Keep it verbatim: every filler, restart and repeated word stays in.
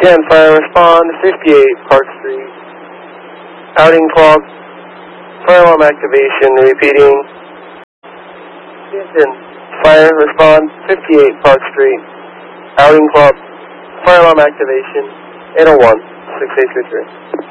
Again, fire respond, fifty-eight Park Street. Outing Club, fire alarm activation, repeating. Houston, fire respond, fifty-eight Park Street. Outing Club, fire alarm activation, eight oh one, six eight two three.